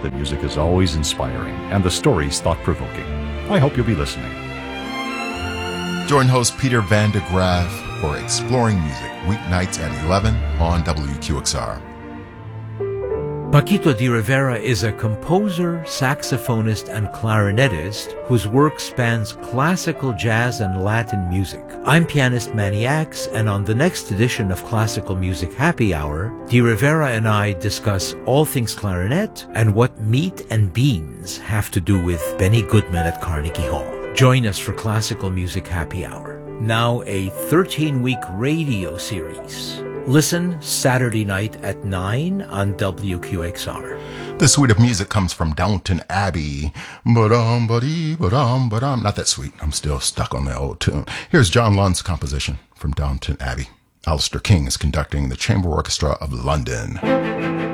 The music is always inspiring, and the stories thought-provoking. I hope you'll be listening. Join host Peter Van de Graaf for Exploring Music, weeknights at 11 on WQXR. Paquito D'Rivera is a composer, saxophonist, and clarinetist whose work spans classical, jazz, and Latin music. I'm pianist Manny Axe, and on the next edition of Classical Music Happy Hour, D'Rivera and I discuss all things clarinet and what meat and beans have to do with Benny Goodman at Carnegie Hall. Join us for Classical Music Happy Hour, now a 13-week radio series. Listen Saturday night at 9 on WQXR. This suite of music comes from Downton Abbey. Ba-dum, ba-dee, ba-dum, ba-dum. Not that sweet. I'm still stuck on the old tune. Here's John Lund's composition from Downton Abbey. Alistair King is conducting the Chamber Orchestra of London.